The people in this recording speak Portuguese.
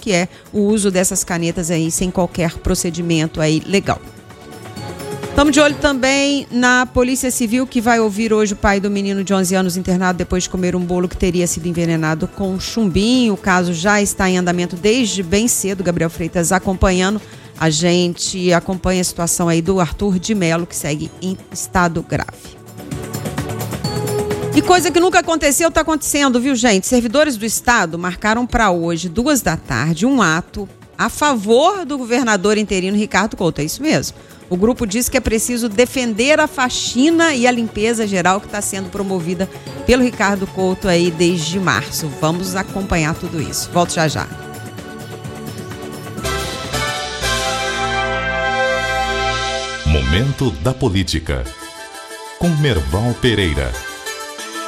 que é o uso dessas canetas aí sem qualquer procedimento aí legal. Estamos de olho também na Polícia Civil, que vai ouvir hoje o pai do menino de 11 anos internado depois de comer um bolo que teria sido envenenado com chumbinho. O caso já está em andamento desde bem cedo. Gabriel Freitas acompanhando. A gente acompanha a situação aí do Arthur de Melo, que segue em estado grave. E coisa que nunca aconteceu está acontecendo, viu, gente? Servidores do Estado marcaram para hoje, 14h, um ato a favor do governador interino Ricardo Couto. É isso mesmo. O grupo diz que é preciso defender a faxina e a limpeza geral que está sendo promovida pelo Ricardo Couto aí desde março. Vamos acompanhar tudo isso. Volto já já. Momento da Política, com Merval Pereira.